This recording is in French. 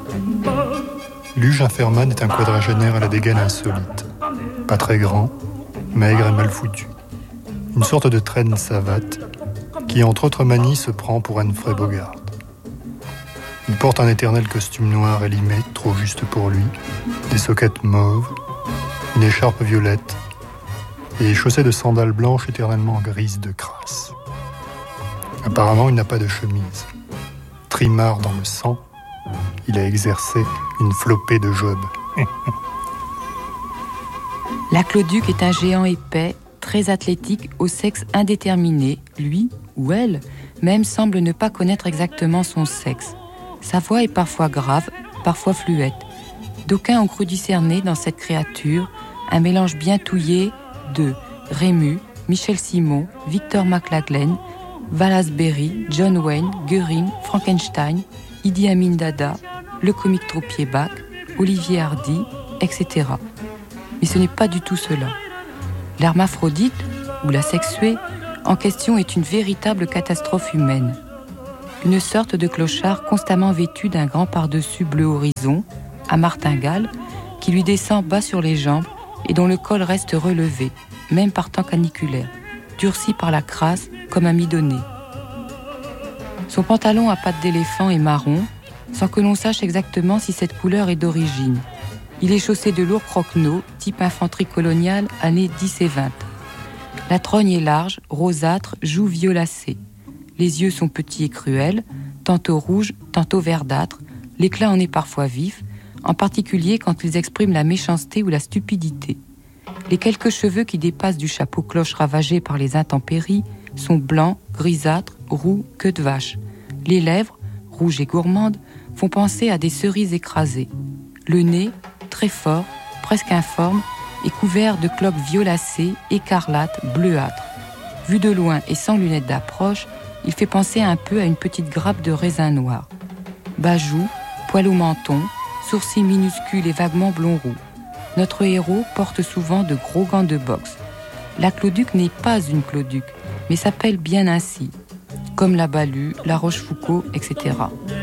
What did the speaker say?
Luge Inferman est un quadragénaire à la dégaine insolite. Pas très grand, maigre et mal foutu. Une sorte de traîne savate qui, entre autres manies, se prend pour Humphrey Bogart. Il porte un éternel costume noir élimé, trop juste pour lui, des soquettes mauves, une écharpe violette et est chaussé de sandales blanches éternellement grises de crasse. Apparemment, il n'a pas de chemise. Trimard dans le sang, il a exercé une flopée de jobs. L'aqueduc est un géant épais, très athlétique, au sexe indéterminé. Lui, ou elle, même semble ne pas connaître exactement son sexe. Sa voix est parfois grave, parfois fluette. D'aucuns ont cru discerner dans cette créature un mélange bien touillé de Rému, Michel Simon, Victor McLaglen, Wallace Berry, John Wayne, Göring, Frankenstein, Idi Amin Dada, le comique troupier Bach, Olivier Hardy, etc. Mais ce n'est pas du tout cela. L'hermaphrodite, ou la sexuée, en question est une véritable catastrophe humaine. Une sorte de clochard constamment vêtu d'un grand pardessus bleu horizon, à martingale, qui lui descend bas sur les jambes et dont le col reste relevé, même par temps caniculaire, durci par la crasse comme un midonné. Son pantalon à pattes d'éléphant est marron, sans que l'on sache exactement si cette couleur est d'origine. Il est chaussé de lourds croquenots, type infanterie coloniale, années 10 et 20. La trogne est large, rosâtre, joues violacées. Les yeux sont petits et cruels, tantôt rouges, tantôt verdâtres. L'éclat en est parfois vif, en particulier quand ils expriment la méchanceté ou la stupidité. Les quelques cheveux qui dépassent du chapeau cloche ravagé par les intempéries sont blancs, grisâtres, roux, queue de vache. Les lèvres, rouges et gourmandes, font penser à des cerises écrasées. Le nez, très fort, presque informe, est couvert de cloques violacées, écarlates, bleuâtres. Vu de loin et sans lunettes d'approche, il fait penser un peu à une petite grappe de raisin noir. Bas joues, poil au menton, sourcils minuscules et vaguement blond-roux. Notre héros porte souvent de gros gants de boxe. La Cloduc n'est pas une Cloduc, mais s'appelle bien ainsi, comme la Balue, la Rochefoucauld, etc.